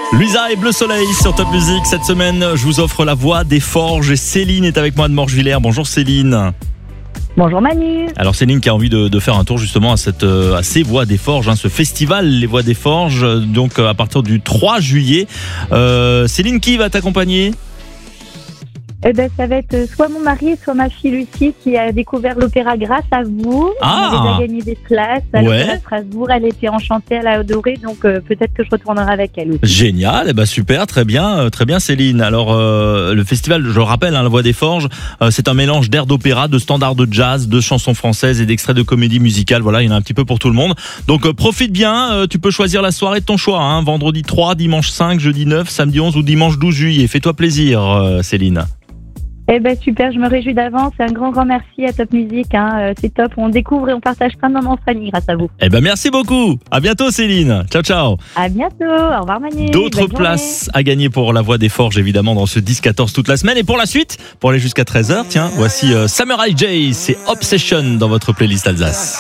Luisa et Bleu Soleil sur Top Music. Cette semaine, je vous offre la voix des Forges et Céline est avec moi de Morgevillers. Bonjour Céline. Bonjour Manu. Alors Céline qui a envie de faire un tour justement à ces Voix des Forges, ce festival Les Voix des Forges, donc à partir du 3 juillet. Céline, qui va t'accompagner ? Ça va être soit mon mari, soit ma fille Lucie qui a découvert l'opéra grâce à vous. Ah. On a déjà gagné des places à l'opéra de Strasbourg. Elle était enchantée, elle a adoré, donc peut-être que je retournerai avec elle aussi. Génial, super, très bien Céline. Alors le festival, je le rappelle, La Voix des Forges, c'est un mélange d'airs d'opéra, de standards de jazz, de chansons françaises et d'extraits de comédie musicale. Voilà, il y en a un petit peu pour tout le monde. Donc profite bien, tu peux choisir la soirée de ton choix, vendredi 3, dimanche 5, jeudi 9, samedi 11 ou dimanche 12 juillet. Fais-toi plaisir Céline. Super, je me réjouis d'avance. Un grand merci à Top Music. C'est top, on découvre et on partage plein de moments en famille grâce à vous. Merci beaucoup. À bientôt Céline. Ciao ciao. À bientôt. Au revoir Manu. D'autres places à gagner pour La Voix des Forges évidemment dans ce 10-14 toute la semaine. Et pour la suite, pour aller jusqu'à 13h, voici Samurai J, c'est Obsession dans votre playlist Alsace.